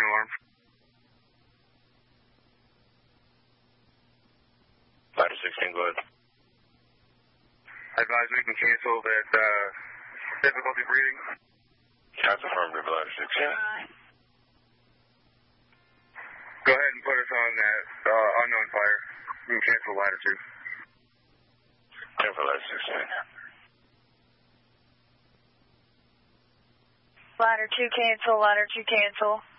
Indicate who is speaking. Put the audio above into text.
Speaker 1: new alarm.
Speaker 2: Ladder 16, go ahead.
Speaker 1: I advise we can cancel that difficulty breathing.
Speaker 2: That's affirmative, Ladder 16.
Speaker 1: Go ahead and put us on that unknown fire. You can cancel ladder 2.
Speaker 2: Cancel ladder 16.
Speaker 3: Ladder 2 cancel, ladder 2 cancel.